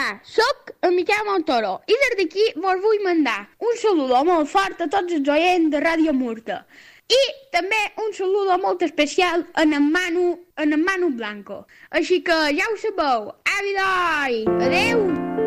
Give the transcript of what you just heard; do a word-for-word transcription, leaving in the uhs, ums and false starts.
Hola, sóc el Miquel Montoro i des d'aquí vos vull mandar un saludo molt fort a tots els oients de Ràdio Murta i també un saludo molt especial en en Manu, en en Manu Blanco. Així que ja ho sabeu, avi d'oi, adeu!